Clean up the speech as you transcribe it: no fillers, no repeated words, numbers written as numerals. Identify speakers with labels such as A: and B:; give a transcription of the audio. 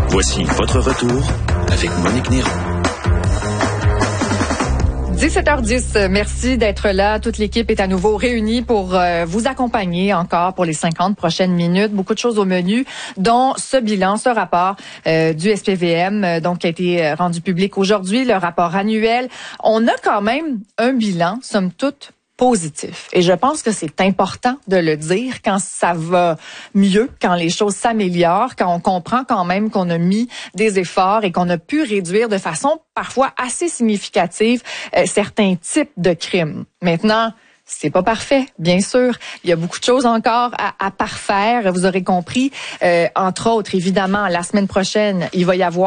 A: Voici votre retour avec Monique Néron.
B: 17h10, merci d'être là. Toute l'équipe est à nouveau réunie pour vous accompagner encore pour les 50 prochaines minutes. Beaucoup de choses au menu, dont ce bilan, ce rapport du SPVM, donc qui a été rendu public aujourd'hui, le rapport annuel. On a quand même un bilan, somme toute, positif. Et je pense que c'est important de le dire quand ça va mieux, quand les choses s'améliorent, quand on comprend quand même qu'on a mis des efforts et qu'on a pu réduire de façon parfois assez significative certains types de crimes. Maintenant, c'est pas parfait, bien sûr. Il y a beaucoup de choses encore à parfaire. Vous aurez compris. Entre autres, évidemment, la semaine prochaine, il va y avoir